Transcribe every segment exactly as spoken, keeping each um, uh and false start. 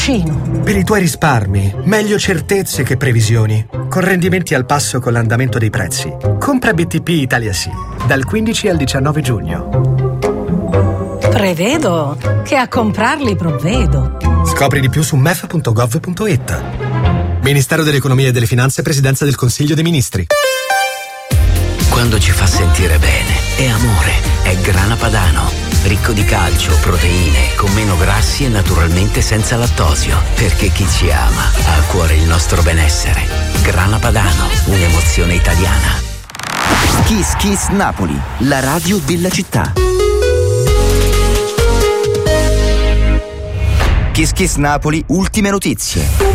Per i tuoi risparmi, meglio certezze che previsioni. Con rendimenti al passo con l'andamento dei prezzi. Compra B T P Italia Sì, dal quindici al diciannove giugno. Prevedo che a comprarli provvedo. Scopri di più su m e f punto gov punto i t. Ministero dell'Economia e delle Finanze, Presidenza del Consiglio dei Ministri. Quando ci fa sentire bene, è amore, è Grana Padano. Ricco di calcio, proteine, con meno grassi e naturalmente senza lattosio. Perché chi ci ama ha a cuore il nostro benessere. Grana Padano, un'emozione italiana. Kiss Kiss Napoli, la radio della città. Kiss Kiss Napoli, ultime notizie.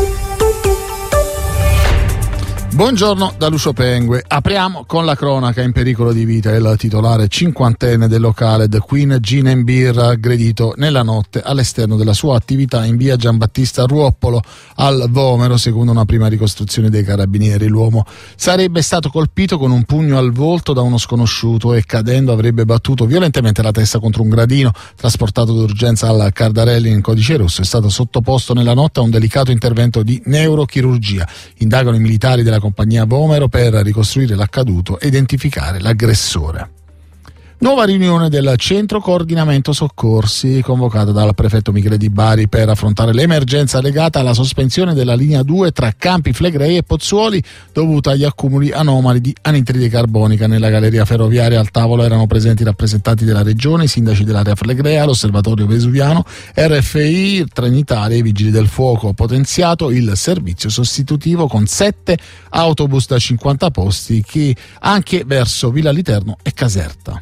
Buongiorno da Lucio Pengue. Apriamo con la cronaca. In pericolo di vita il titolare cinquantenne del locale The Queen Gin and Beer, aggredito nella notte all'esterno della sua attività in via Giambattista Ruoppolo al Vomero. Secondo una prima ricostruzione dei carabinieri, l'uomo sarebbe stato colpito con un pugno al volto da uno sconosciuto e cadendo avrebbe battuto violentemente la testa contro un gradino. Trasportato d'urgenza al Cardarelli in codice rosso, è stato sottoposto nella notte a un delicato intervento di neurochirurgia. Indagano i militari della compagnia Vomero per ricostruire l'accaduto e identificare l'aggressore. Nuova riunione del Centro Coordinamento Soccorsi, convocata dal prefetto Michele Di Bari per affrontare l'emergenza legata alla sospensione della linea due tra Campi Flegrei e Pozzuoli dovuta agli accumuli anomali di anidride carbonica. Nella galleria ferroviaria al tavolo erano presenti rappresentanti della regione, i sindaci dell'area Flegrea, l'osservatorio vesuviano, R F I, Trenitalia e i vigili del fuoco. Potenziato il servizio sostitutivo con sette autobus da cinquanta posti che anche verso Villa Literno e Caserta.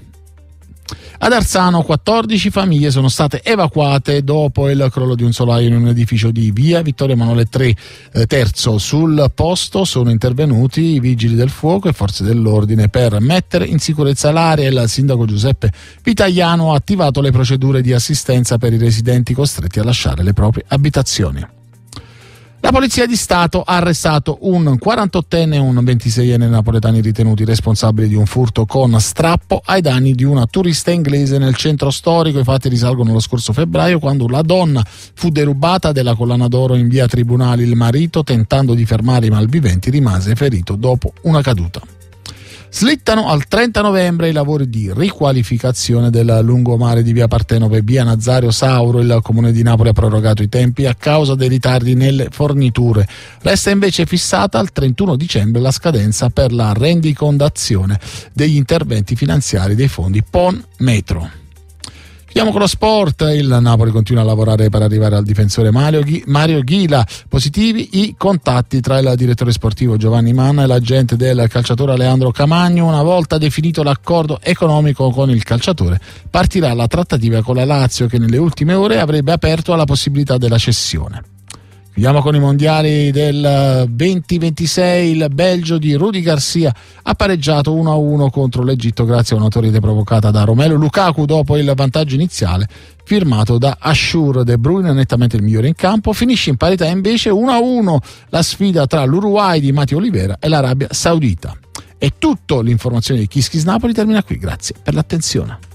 Ad Arzano quattordici famiglie sono state evacuate dopo il crollo di un solaio in un edificio di via Vittorio Emanuele tre eh, terzo. Sul posto sono intervenuti i vigili del fuoco e forze dell'ordine per mettere in sicurezza l'area. Il sindaco Giuseppe Vitagliano ha attivato le procedure di assistenza per i residenti costretti a lasciare le proprie abitazioni. La Polizia di Stato ha arrestato un quarantottenne e un ventiseienne napoletani ritenuti responsabili di un furto con strappo ai danni di una turista inglese nel centro storico. I fatti risalgono allo scorso febbraio, quando la donna fu derubata della collana d'oro in via Tribunali. Il marito, tentando di fermare i malviventi, rimase ferito dopo una caduta. Slittano al trenta novembre i lavori di riqualificazione del lungomare di via Partenopea e via Nazario Sauro. Il Comune di Napoli ha prorogato i tempi a causa dei ritardi nelle forniture. Resta invece fissata al trentuno dicembre la scadenza per la rendicontazione degli interventi finanziari dei fondi P O N Metro. Chiudiamo con lo sport. Il Napoli continua a lavorare per arrivare al difensore Mario, Ghi- Mario Ghila. Positivi i contatti tra il direttore sportivo Giovanni Manna e l'agente del calciatore Aleandro Camagno. Una volta definito l'accordo economico con il calciatore, partirà la trattativa con la Lazio, che nelle ultime ore avrebbe aperto alla possibilità della cessione. Chiudiamo con i mondiali del venti ventisei. Il Belgio di Rudi Garcia ha pareggiato uno a uno contro l'Egitto grazie a un'autorite provocata da Romelu Lukaku dopo il vantaggio iniziale firmato da Ashur. De Bruyne, nettamente il migliore in campo. Finisce in parità invece uno a uno la sfida tra l'Uruguay di Mati Olivera e l'Arabia Saudita. È tutto. L'informazione di Kiss Kiss Napoli termina qui. Grazie per l'attenzione.